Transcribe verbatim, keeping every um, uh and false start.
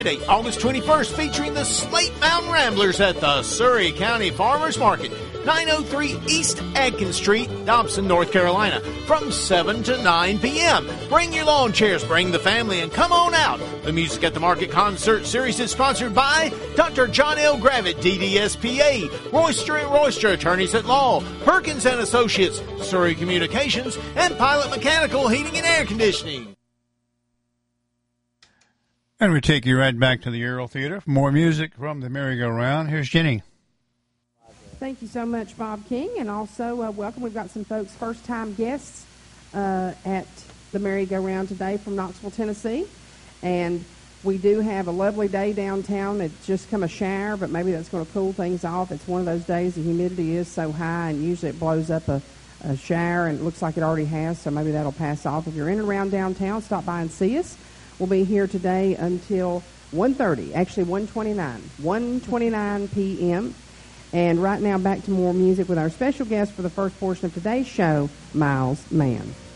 Saturday, August twenty-first, featuring the Slate Mountain Ramblers at the Surrey County Farmers Market, nine oh three East Adkins Street, Dobson, North Carolina, from seven to nine p.m. Bring your lawn chairs, bring the family, and come on out. The Music at the Market concert series is sponsored by Doctor John L. Gravitt, D D S P A, Royster and Royster, Attorneys at Law, Perkins and Associates, Surrey Communications, and Pilot Mechanical Heating and Air Conditioning. And we take you right back to the Earl Theater for more music from the merry-go-round. Here's Jenny. Thank you so much, Bob King, and also uh, welcome. We've got some folks, first-time guests uh, at the merry-go-round today from Knoxville, Tennessee, and we do have a lovely day downtown. It's just come a shower, but maybe that's going to cool things off. It's one of those days the humidity is so high, and usually it blows up a, a shower, and it looks like it already has, so maybe that'll pass off. If you're in and around downtown, stop by and see us. We'll be here today until one thirty, actually one twenty-nine, one twenty-nine p.m., and right now, back to more music with our special guest for the first portion of today's show, Miles Mann.